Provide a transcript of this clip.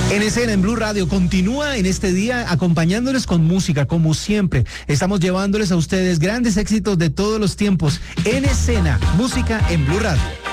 En Escena, en Blue Radio, continúa en este día acompañándoles con música, como siempre. Estamos llevándoles a ustedes grandes éxitos de todos los tiempos. En Escena, música en Blue Radio.